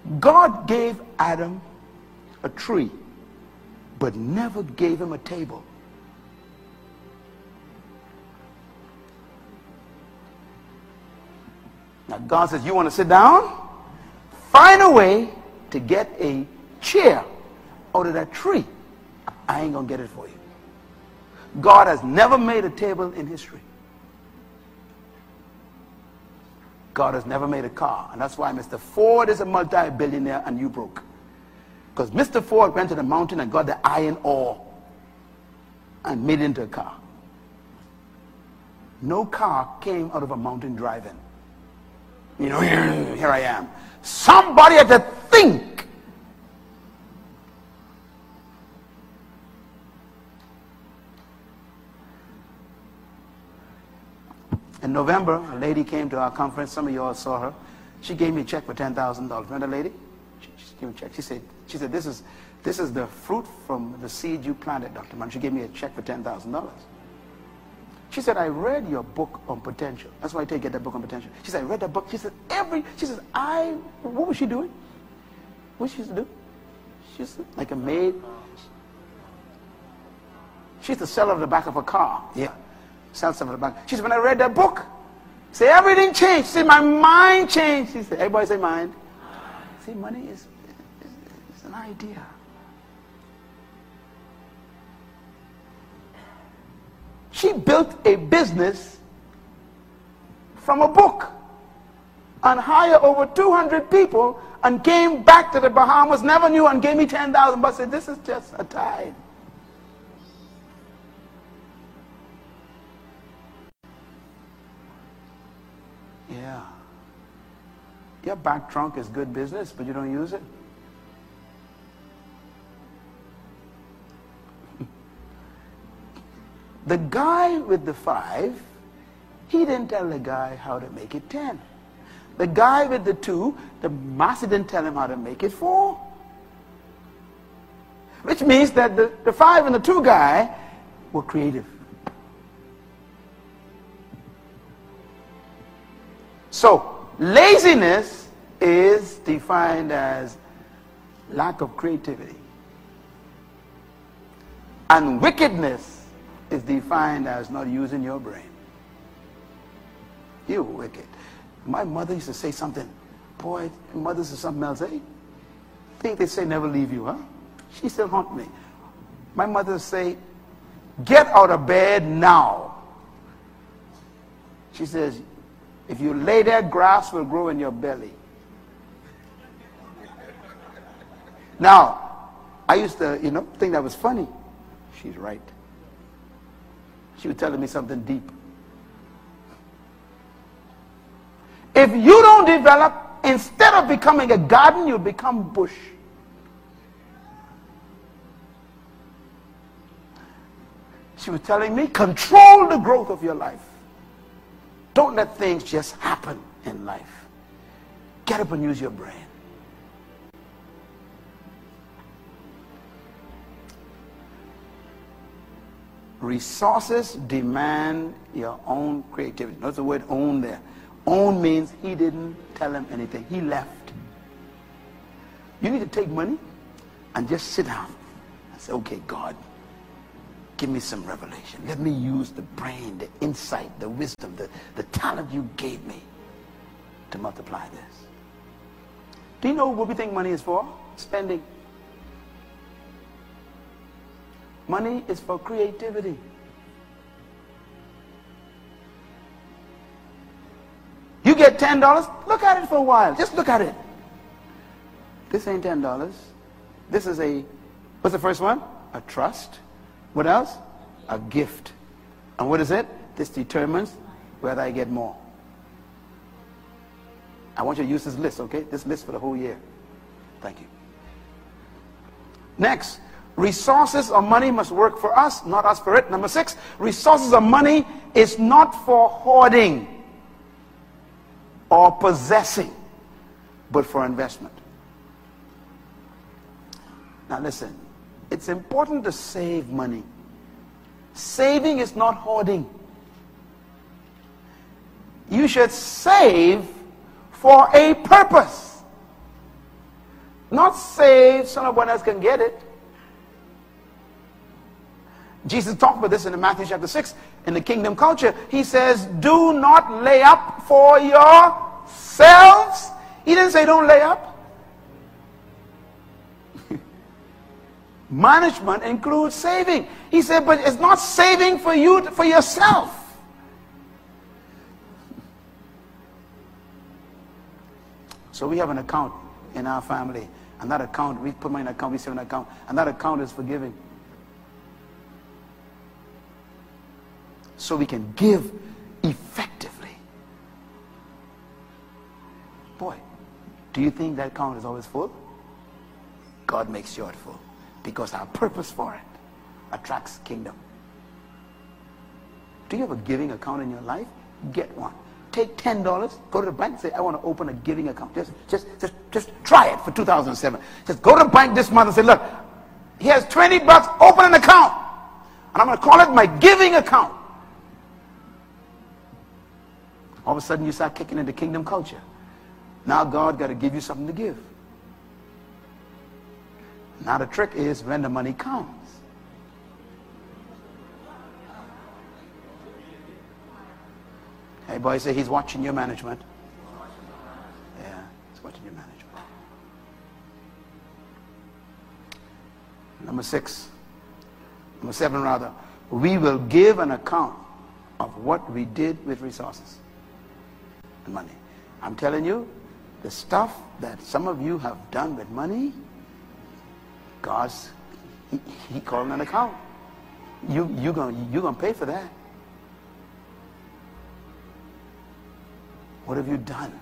God gave Adam a tree, but never gave him a table. Now God says, you want to sit down? Find a way to get a chair out of that tree. I ain't going to get it for you. God has never made a table in history. God has never made a car. And that's why Mr. Ford is a multi-billionaire and you broke. Because Mr. Ford went to the mountain and got the iron ore and made it into a car. No car came out of a mountain driving. You know, here I am. Somebody had to think. In November, a lady came to our conference. Some of you all saw her. She gave me a check for $10,000. Remember the lady? She gave me a check. She said, this is the fruit from the seed you planted, Dr. Mann. She gave me a check for $10,000. She said, I read your book on potential. That's why I take get that book on potential. She said, I read that book. She said, what was she doing? What she used to do? She used to, like a maid. She used to sell over the back of a car. Yeah. Sell stuff over the back. She said, when I read that book, say everything changed. She said, my mind changed. She said, everybody say mind. See, money is an idea. She built a business from a book and hired over 200 people and came back to the Bahamas, never knew, and gave me $10,000 but said, this is just a tithe. Yeah. Your back trunk is good business, but you don't use it. The guy with the 5, he didn't tell the guy how to make it 10. The guy with the 2, the master didn't tell him how to make it 4. Which means that the 5 and the 2 guy were creative. So, laziness is defined as lack of creativity. And wickedness is defined as not using your brain. You're wicked. My mother used to say something. Boy, mothers is something else, eh? Think they say never leave you, huh? She still haunt me. My mother would say, get out of bed now. She says, if you lay there, grass will grow in your belly. Now, I used to, think that was funny. She's right. She was telling me something deep. If you don't develop, instead of becoming a garden, you become bush. She was telling me, control the growth of your life. Don't let things just happen in life. Get up and use your brain. Resources demand your own creativity. Notice the word own there. Own means he didn't tell him anything. He left. You need to take money and just sit down and say, okay, God, give me some revelation. Let me use the brain, the insight, the wisdom, the talent you gave me to multiply this. Do you know what we think money is for? Spending. Money is for creativity. You get $10, look at it for a while. Just look at it. This ain't $10. This is what's the first one? A trust. What else? A gift. And what is it? This determines whether I get more. I want you to use this list, okay? This list for the whole year. Thank you. Next, resources or money must work for us, not us for it. Number 6, resources or money is not for hoarding or possessing, but for investment. Now listen, it's important to save money. Saving is not hoarding. You should save for a purpose. Not saved so no one else can get it. Jesus talked about this in Matthew chapter 6 in the kingdom culture. He says, do not lay up for yourselves. He didn't say don't lay up. Management includes saving. He said, but it's not saving for you, for yourself. So we have an account in our family. And that account, we put money in an account, we save an account. And that account is for giving. So we can give effectively. Boy, do you think that account is always full? God makes sure it's full. Because our purpose for it attracts kingdom. Do you have a giving account in your life? Get one. Take $10, go to the bank and say, I want to open a giving account. Just try it for 2007. Just go to the bank this month and say, look, here's $20, open an account. And I'm going to call it my giving account. All of a sudden you start kicking into kingdom culture. Now God got to give you something to give. Now the trick is when the money comes. Hey boy, say he's watching your management. Yeah, he's watching your management. Number 7 rather. We will give an account of what we did with resources and money. I'm telling you, the stuff that some of you have done with money, God's, he called an account. You're gonna pay for that. What have you done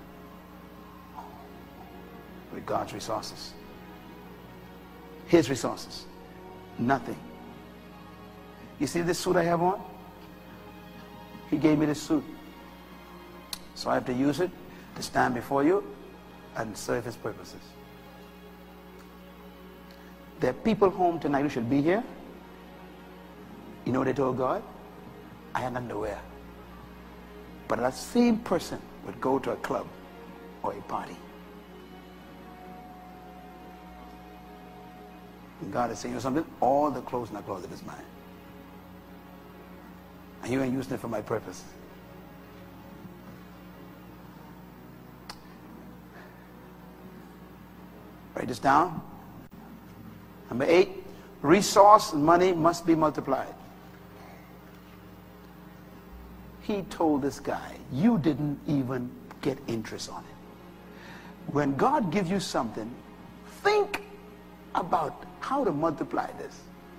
with God's resources? His resources. Nothing. You see this suit I have on? He gave me this suit. So I have to use it to stand before you and serve his purposes. There are people home tonight who should be here. You know what they told God? I had nothing to wear. But that same person would go to a club or a party. And God is saying, you know something? All the clothes in that closet is mine. And you ain't using it for my purpose. Write this down. Number 8, resource and money must be multiplied. He told this guy, you didn't even get interest on it. When God gives you something, think about how to multiply this.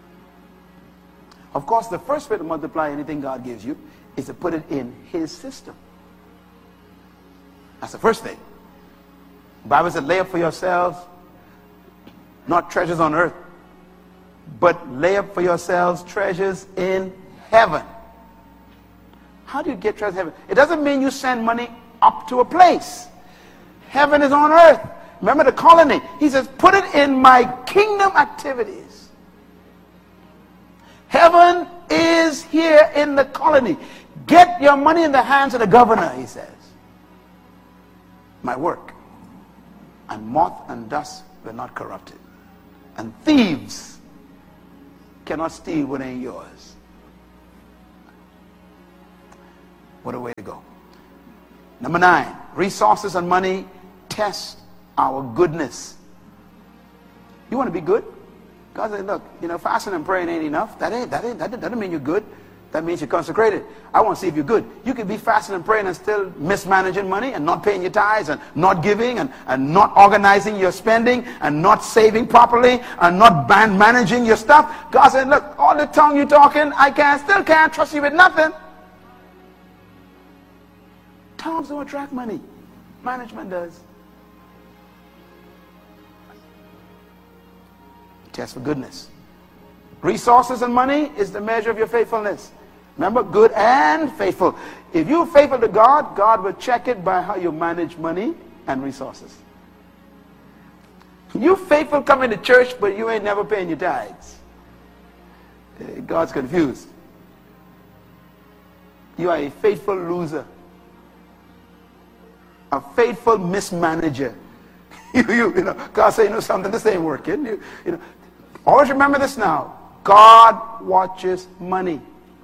Of course, the first way to multiply anything God gives you is to put it in his system. That's the first thing. The Bible said, lay up for yourselves not treasures on earth, but lay up for yourselves treasures in heaven. How do you get treasure in heaven? It doesn't mean you send money up to a place. Heaven is on earth. Remember the colony. He says, put it in my kingdom activities. Heaven is here in the colony. Get your money in the hands of the governor, he says. My work. And moth and dust were not corrupted. And thieves cannot steal what ain't yours. What a way to go. Number 9, resources and money test our goodness. You want to be good? God said, look, fasting and praying ain't enough. That doesn't mean you're good. That means you're consecrated. I want to see if you're good. You can be fasting and praying and still mismanaging money and not paying your tithes and not giving and not organizing your spending and not saving properly and not managing your stuff. God said, look, all the tongue you talking, I still can't trust you with nothing. Tongues don't attract money. Management does. Test for goodness. Resources and money is the measure of your faithfulness. Remember, good and faithful. If you're faithful to God, God will check it by how you manage money and resources. You faithful coming to church, but you ain't never paying your tithes. God's confused. You are a faithful loser. A faithful mismanager. God say, something, this ain't working. Always remember this now. God watches money.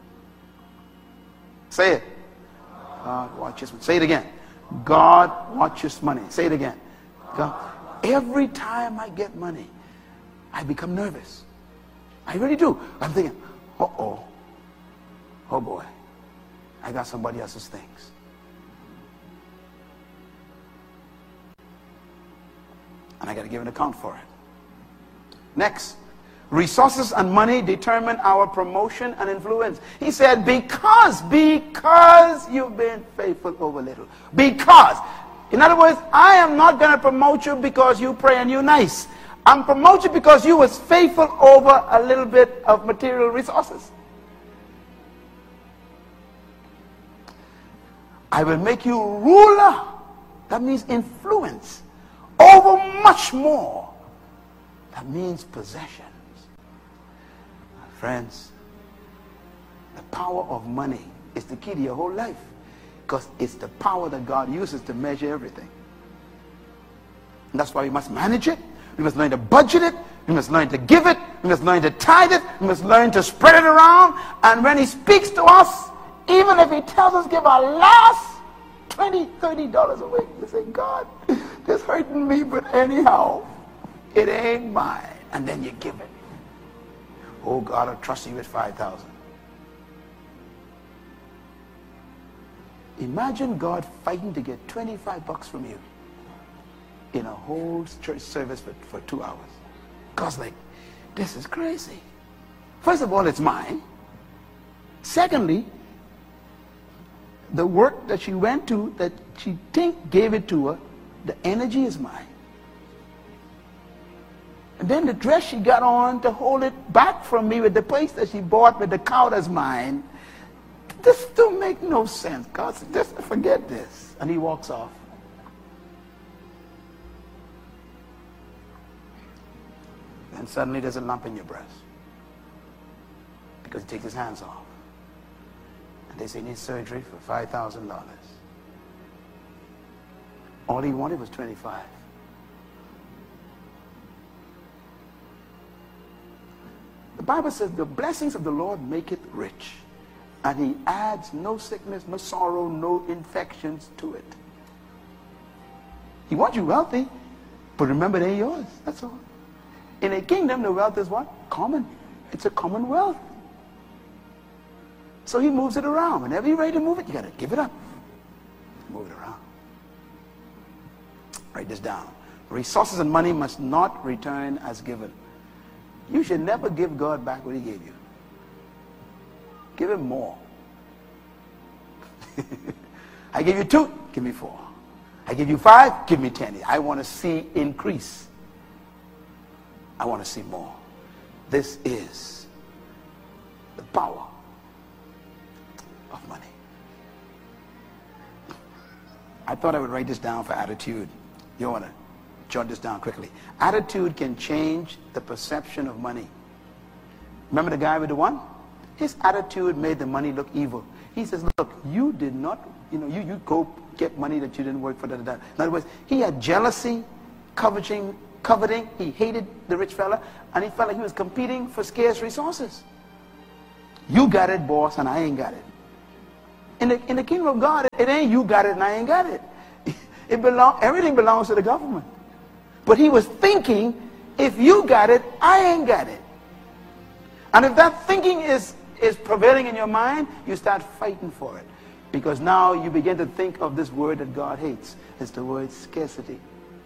Say it. God watches money. Say it again. God watches money. Say it again. God. Every time I get money, I become nervous. I really do. I'm thinking, oh boy, I got somebody else's things. And I got to give an account for it. Next, resources and money determine our promotion and influence. He said, because you've been faithful over little. Because. In other words, I am not going to promote you because you pray and you're nice. I'm promoting you because you was faithful over a little bit of material resources. I will make you ruler. That means influence. Over much more. That means possessions. Friends, the power of money is the key to your whole life, because it's the power that God uses to measure everything. And that's why we must manage it. We must learn to budget it. We must learn to give it. We must learn to tithe it. We must learn to spread it around. And when he speaks to us, even if he tells us give our last $20, $30 away, we say, God, this hurting me, but anyhow, it ain't mine. And then you give it. Oh, God, I'll trust you with 5,000. Imagine God fighting to get $25 from you in a whole church service for 2 hours. God's like, this is crazy. First of all, it's mine. Secondly, the work that she went to, that she gave it to her, the energy is mine. And then the dress she got on to hold it back from me with the place that she bought with the cow that's mine. This don't make no sense. God said, just forget this. And he walks off. And suddenly there's a lump in your breast. Because he takes his hands off. And they say he needs surgery for $5,000. All he wanted was 25. The Bible says the blessings of the Lord make it rich. And he adds no sickness, no sorrow, no infections to it. He wants you wealthy, but remember, they ain't yours. That's all. In a kingdom, the wealth is what? Common. It's a common wealth. So he moves it around. Whenever you're ready to move it, you got to give it up. Move it around. Write this down. Resources and money must not return as given. You should never give God back what he gave you. Give him more. I give you 2, give me 4. I give you 5, give me 10. I want to see increase. I want to see more. This is the power of money. I thought I would write this down for attitude. You want to jot this down quickly. Attitude can change the perception of money. Remember the guy with the one? His attitude made the money look evil. He says, look, you did not, you go get money that you didn't work for. In other words, he had jealousy, coveting. He hated the rich fella, and he felt like he was competing for scarce resources. You got it, boss, and I ain't got it. In the kingdom of God, it ain't you got it and I ain't got it. Everything belongs to the government. But he was thinking, if you got it, I ain't got it. And if that thinking is prevailing in your mind, you start fighting for it. Because now you begin to think of this word that God hates. It's the word scarcity.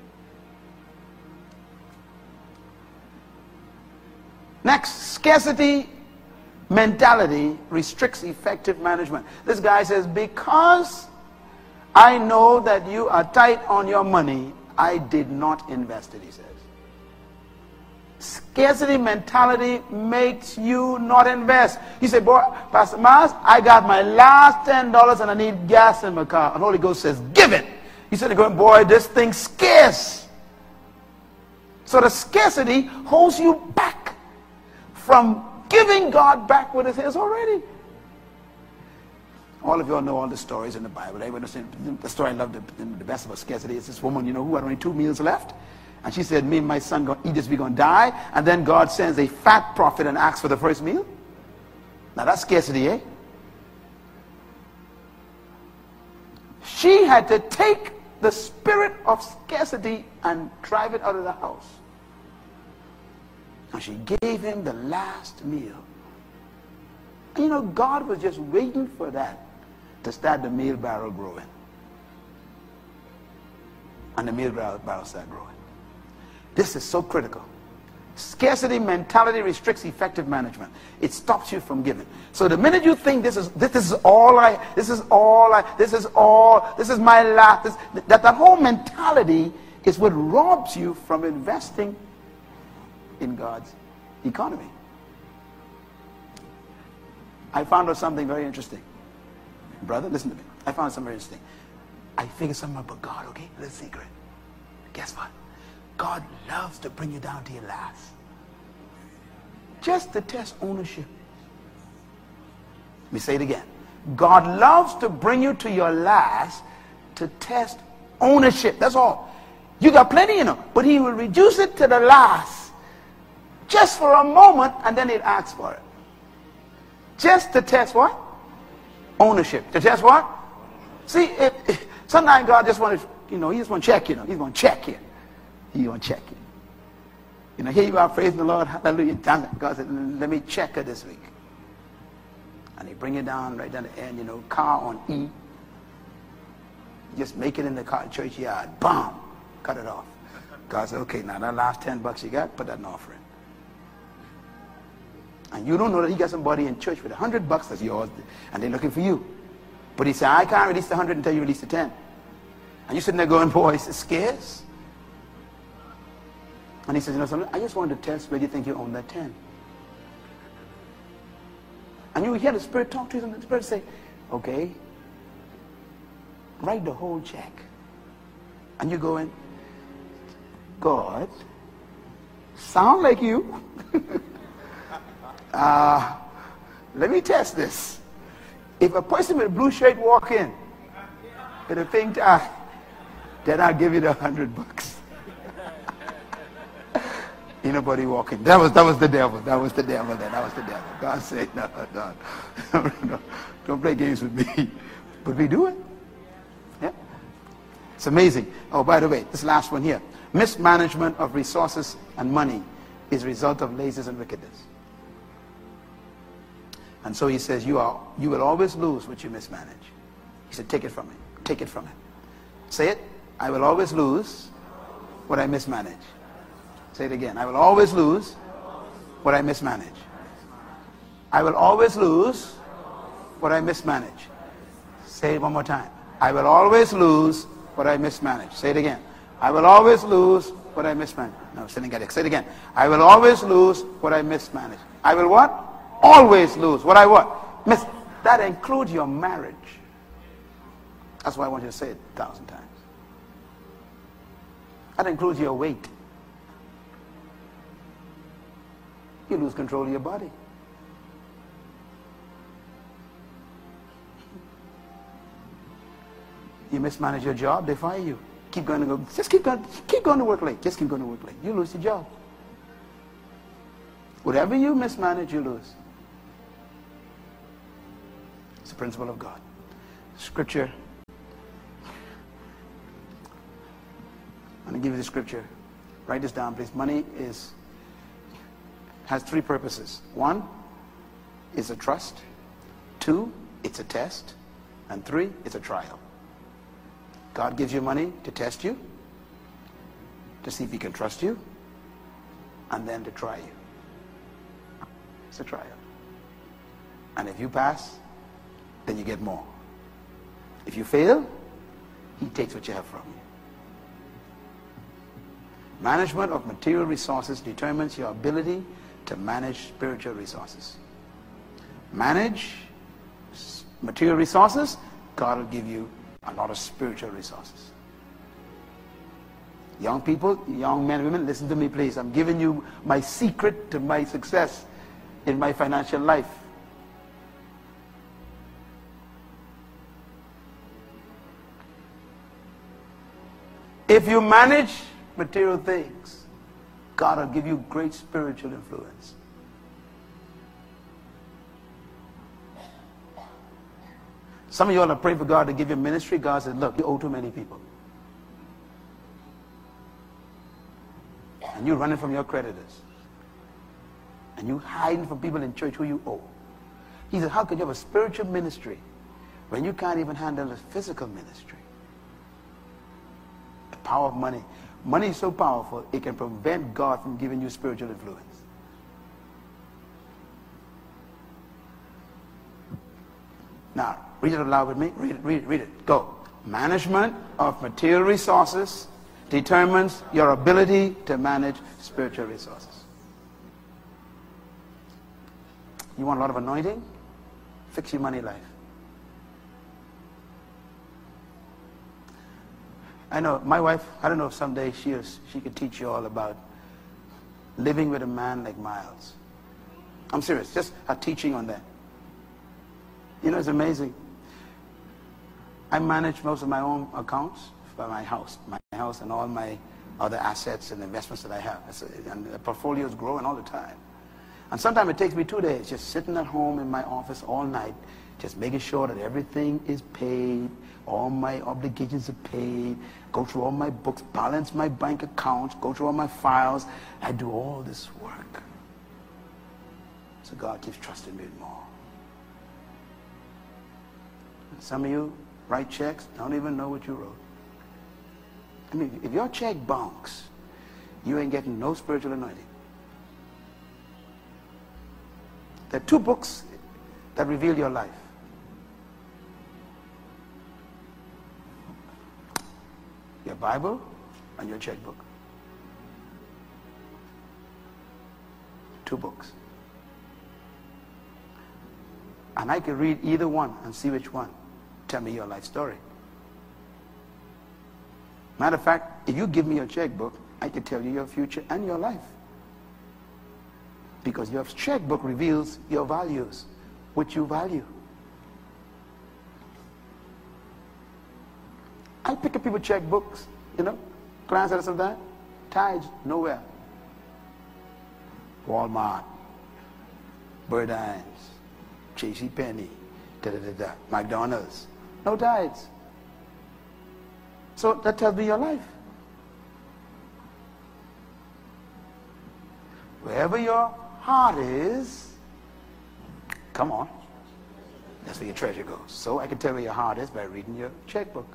Next, scarcity mentality restricts effective management. This guy says, because I know that you are tight on your money, I did not invest it, he says. Scarcity mentality makes you not invest. You say, boy, Pastor Miles, I got my last $10 and I need gas in my car. And Holy Ghost says, give it. You said, boy, this thing's scarce. So the scarcity holds you back from giving God back what is his already. All of you all know all the stories in the Bible. Everyone knows the story I love the best about scarcity is this woman, who had only 2 meals left. And she said, me and my son going to eat this, we're going to die. And then God sends a fat prophet and asks for the first meal. Now that's scarcity, eh? She had to take the spirit of scarcity and drive it out of the house. And she gave him the last meal. And you know, God was just waiting for that to start the meal barrel growing. And the meal barrel started growing. This is so critical. Scarcity mentality restricts effective management. It stops you from giving. So the minute you think this is my last, that whole mentality is what robs you from investing in God's economy. I found out something very interesting. Brother, listen to me. I found something very interesting. I figured something about God, okay? Little secret. Guess what? God loves to bring you down to your last. Just to test ownership. Let me say it again. God loves to bring you to your last to test ownership. That's all. You got plenty, you know, but he will reduce it to the last just for a moment, and then he'll ask for it. Just to test what? Ownership. To test what? See, sometimes God just wants to, you know, he just want to check, you know. He's going to check you. He's going to check you. You know, here you are praising the Lord. Hallelujah. God said, let me check her this week. And he bring you down right down the end, you know, car on E. You just make it in the car, church yard. Boom. Cut it off. God said, okay, now that last $10 you got, put that in offering. And you don't know that he got somebody in church with $100 that's yours, and they're looking for you. But he said, I can't release the 100 until you release the 10. And you're sitting there going, boy, it's scarce. And he says, you know something, I just wanted to test where you think you own that 10. And you hear the Spirit talk to you, and the Spirit say, okay, write the whole check. And you go in, God, sound like you. Let me test this. If a person with a blue shirt walk in with a pink tie, then I'll give you the $100. Ain't nobody walking. That was the devil. That was the devil. That was the devil. God said, no, don't play games with me. But we do it. Yeah. It's amazing. Oh, by the way, this last one here. Mismanagement of resources and money is a result of laziness and wickedness. And so he says, you will always lose what you mismanage. He said, take it from him. Take it from him. Say it. I will always lose what I mismanage. Say it again. I will always lose what I mismanage. I will always lose what I mismanage. Say it one more time. I will always lose what I mismanage. Say it again. I will always lose what I mismanage. No, say it again. I will always lose what I mismanage. I will what? Always lose what I what? That includes your marriage. That's why I want you to say it 1,000 times. That includes your weight. You lose control of your body. You mismanage your job, they fire you. Keep going to go. Just keep going to work late. Just keep going to work late. You lose your job. Whatever you mismanage, you lose. It's the principle of God. Scripture. I'm going to give you the scripture. Write this down, please. Money has three purposes. One, it's a trust. Two, it's a test. And three, it's a trial. God gives you money to test you, to see if he can trust you, and then to try you. It's a trial. And if you pass, then you get more. If you fail, he takes what you have from you. Management of material resources determines your ability to manage spiritual resources. Manage material resources, God will give you a lot of spiritual resources. Young people, young men and women, listen to me please. I'm giving you my secret to my success in my financial life. If you manage material things, God will give you great spiritual influence. Some of you all are praying for God to give you ministry. God said, look, you owe too many people. And you're running from your creditors. And you hiding from people in church who you owe. He said, how can you have a spiritual ministry when you can't even handle a physical ministry? The power of money. Money is so powerful, it can prevent God from giving you spiritual influence. Now, read it aloud with me. Read it. Go. Management of material resources determines your ability to manage spiritual resources. You want a lot of anointing? Fix your money life. I know my wife, I don't know if someday she could teach you all about living with a man like Miles. I'm serious, just her teaching on that. You know, it's amazing. I manage most of my own accounts for my house and all my other assets and investments that I have. And the portfolio is growing all the time. And sometimes it takes me 2 days just sitting at home in my office all night, just making sure that everything is paid, all my obligations are paid, go through all my books, balance my bank accounts, go through all my files. I do all this work. So God keeps trusting me more. And some of you write checks, don't even know what you wrote. I mean, if your check bounces, you ain't getting no spiritual anointing. There are 2 books that reveal your life. Your Bible and your checkbook. 2 books. And I can read either one and see which one. Tell me your life story. Matter of fact, if you give me your checkbook, I can tell you your future and your life. Because your checkbook reveals your values, what you value. I pick up people's checkbooks, you know, glance at us of that. Tithes, nowhere. Walmart, Burdines, JCPenney, McDonald's, no tithes. So that tells me your life. Wherever your heart is, come on, that's where your treasure goes. So I can tell where your heart is by reading your checkbook.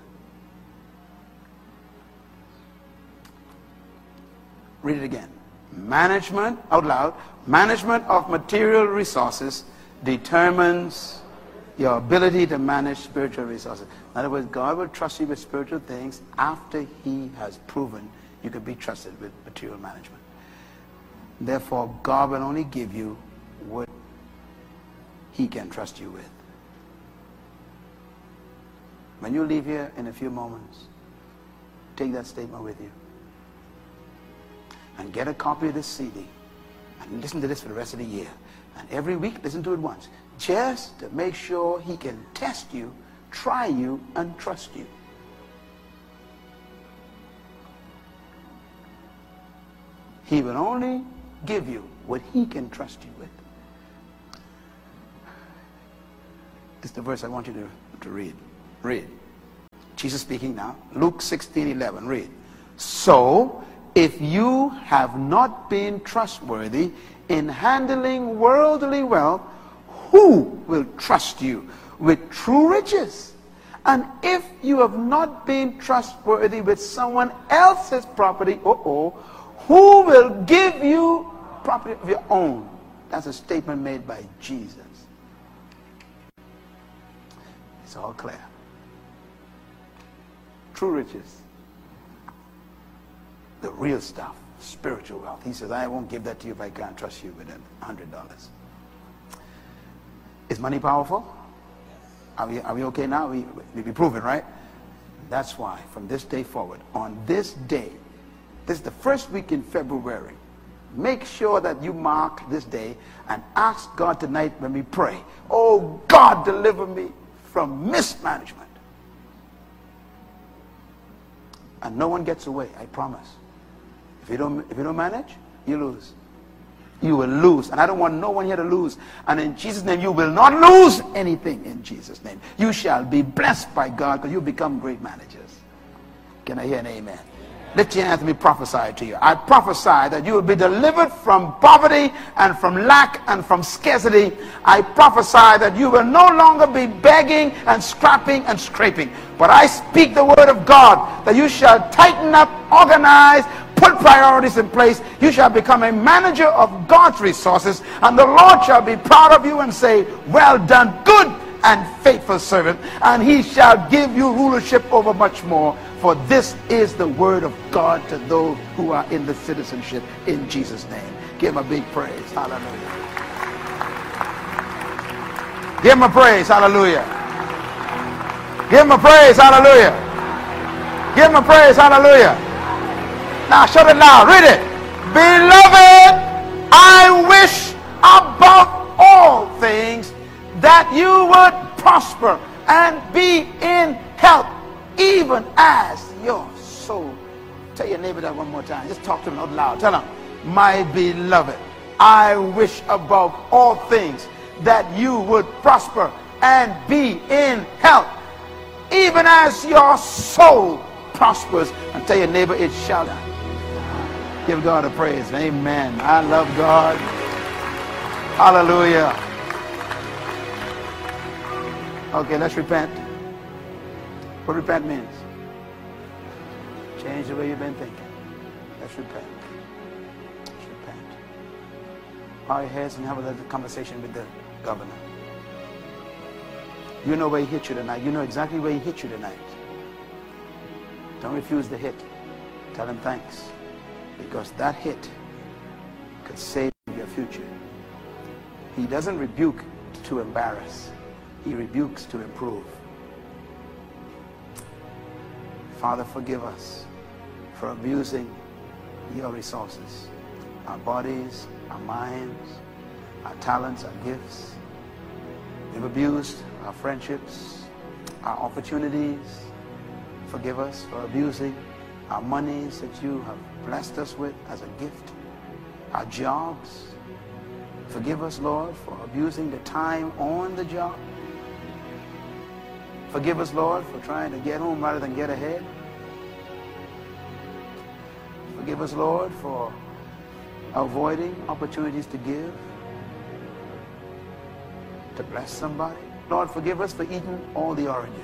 Read it again. Management, out loud, management of material resources determines your ability to manage spiritual resources. In other words, God will trust you with spiritual things after He has proven you can be trusted with material management. Therefore, God will only give you what He can trust you with. When you leave here in a few moments, take that statement with you. And get a copy of this CD. And listen to this for the rest of the year. And every week, listen to it once. Just to make sure He can test you, try you, and trust you. He will only give you what He can trust you with. This is the verse I want you to read. Read. Jesus speaking now. Luke 16:11. Read. So, if you have not been trustworthy in handling worldly wealth, who will trust you with true riches? And if you have not been trustworthy with someone else's property, who will give you property of your own? That's a statement made by Jesus. It's all clear. True riches. The real stuff, spiritual wealth. He says, I won't give that to you if I can't trust you with $100. Is money powerful? Are we okay now? We prove it, right? That's why, from this day forward, on this day, this is the first week in February, make sure that you mark this day and ask God tonight when we pray, oh God, deliver me from mismanagement. And no one gets away, I promise. If you don't manage, you lose. You will lose. And I don't want no one here to lose. And in Jesus' name, you will not lose anything in Jesus' name. You shall be blessed by God because you become great managers. Can I hear an amen? Let your hands me prophesy to you. I prophesy that you will be delivered from poverty and from lack and from scarcity. I prophesy that you will no longer be begging and scrapping and scraping. But I speak the word of God that you shall tighten up, organize, put priorities in place. You shall become a manager of God's resources, and the Lord shall be proud of you and say, well done, good and faithful servant, and he shall give you rulership over much more. For this is the word of God to those who are in the citizenship in Jesus' name. Give him a big praise. Hallelujah. Give him a praise. Hallelujah. Give him a praise. Hallelujah. Give him a praise. Hallelujah. Now shout it loud. Read it. Beloved, I wish above all things that you would prosper and be in health, even as your soul. Tell your neighbor that one more time. Just talk to him out loud. Tell him, my beloved, I wish above all things that you would prosper and be in health, even as your soul prospers. And tell your neighbor, it shall not. Give God a praise. Amen. I love God. Hallelujah. Okay, let's repent. What repent means? Change the way you've been thinking. Let's repent. Let's repent. Bow your heads and have a conversation with the governor. You know where he hit you tonight. You know exactly where he hit you tonight. Don't refuse the hit. Tell him thanks. Because that hit could save your future. He doesn't rebuke to embarrass. He rebukes to improve. Father, forgive us for abusing your resources, our bodies, our minds, our talents, our gifts. We've abused our friendships, our opportunities. Forgive us for abusing our monies that you have blessed us with as a gift, our jobs. Forgive us, Lord, for abusing the time on the job. Forgive us, Lord, for trying to get home rather than get ahead. Forgive us, Lord, for avoiding opportunities to give, to bless somebody. Lord, forgive us for eating all the oranges.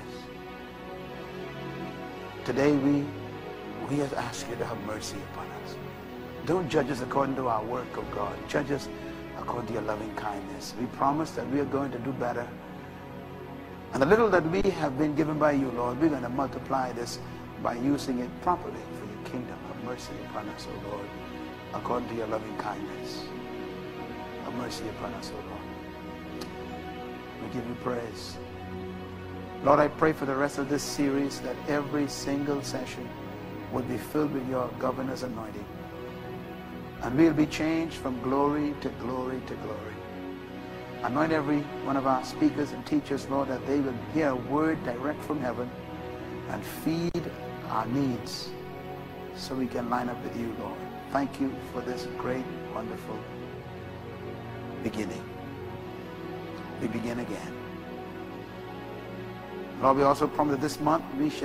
Today we have asked you to have mercy upon us. Don't judge us according to our work, oh God. Judge us according to your loving kindness. We promise that we are going to do better. And the little that we have been given by you, Lord, we're going to multiply this by using it properly for your kingdom. Have mercy upon us, O Lord, according to your loving kindness. Have mercy upon us, O Lord. We give you praise. Lord, I pray for the rest of this series that every single session would be filled with your governor's anointing. And we'll be changed from glory to glory to glory. Anoint every one of our speakers and teachers, Lord, that they will hear a word direct from heaven and feed our needs so we can line up with you, Lord. Thank you for this great, wonderful beginning. We begin again. Lord, we also promise that this month we shall